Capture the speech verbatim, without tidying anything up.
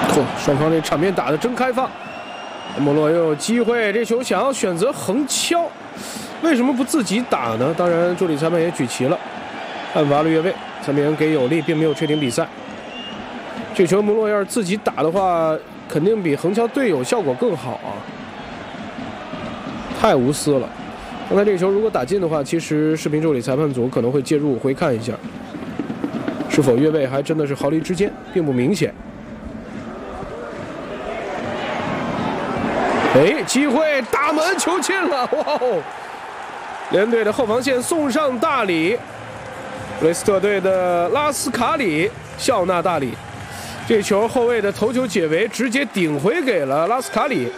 嚯，双方这场面打得真开放。莫洛又有机会，这球想要选择横敲，为什么不自己打呢？当然，助理裁判也举旗了，判罚了越位，三比零给有利，并没有吹停比赛。这球莫洛要是自己打的话，肯定比横敲队友效果更好啊！太无私了。刚才这个球如果打进的话，其实视频助理裁判组可能会介入回看一下，是否越位还真的是毫厘之间，并不明显。哎，机会，大门球进了！哇哦！连队的后防线送上大礼，布雷斯特队的拉斯卡里笑纳大礼。这球后卫的头球解围，直接顶回给了拉斯卡里。